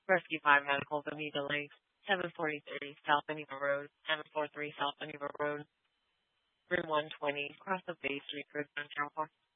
Rescue 5 Medical, Bonita Lakes, 743 South Beneva Road, 743 South Beneva Room 120, across the Bay Street, Brisbane, California.